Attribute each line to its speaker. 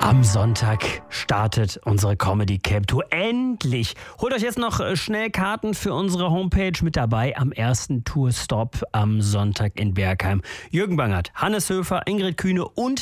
Speaker 1: Am Sonntag startet unsere Comedy Camp Tour. Endlich! Holt euch jetzt noch schnell Karten für unsere Homepage mit dabei am ersten Tourstop am Sonntag in Bergheim. Jürgen Bangert, Hannes Höfer, Ingrid Kühne und